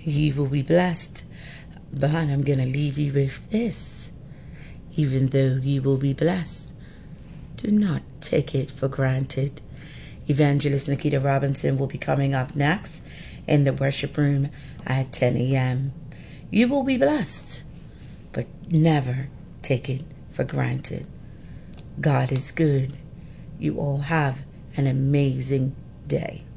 You will be blessed. But I'm going to leave you with this. Even though you will be blessed, do not take it for granted. Evangelist Nikita Robinson will be coming up next in the worship room at 10 a.m. You will be blessed, but never take it for granted. God is good. You all have an amazing day.